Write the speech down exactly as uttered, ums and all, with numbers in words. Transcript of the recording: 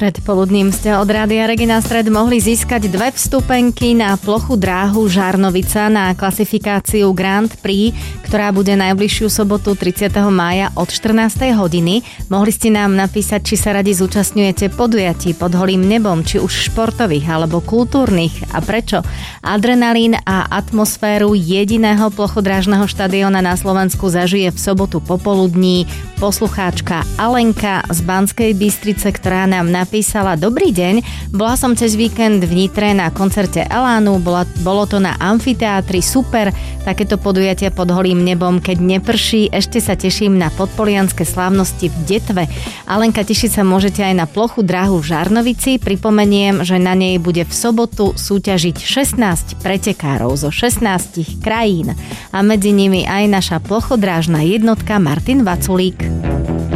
Predpoludním ste od Rádia Regina Stred mohli získať dve vstupenky na plochu dráhu Žarnovica na klasifikáciu Grand Prix, ktorá bude najbližšiu sobotu tridsiateho mája od štrnástej hodiny. Mohli ste nám napísať, či sa radi zúčastňujete podujatí pod holým nebom, či už športových alebo kultúrnych a prečo. Adrenalín a atmosféru jediného plochodrážneho štadióna na Slovensku zažije v sobotu popoludní poslucháčka Alenka z Banskej Bystrice, ktorá nám napísala Písala: Dobrý deň, bola som cez víkend v Nitre na koncerte Elánu, bola, bolo to na amfiteátri, super, takéto podujatia pod holým nebom, keď neprší, ešte sa teším na podpolianske slávnosti v Detve. Alenka, tešiť sa môžete aj na plochu dráhu v Žarnovici, pripomeniem, že na nej bude v sobotu súťažiť šestnásť pretekárov zo šestnástich krajín a medzi nimi aj naša plochodrážna jednotka Martin Vaculík.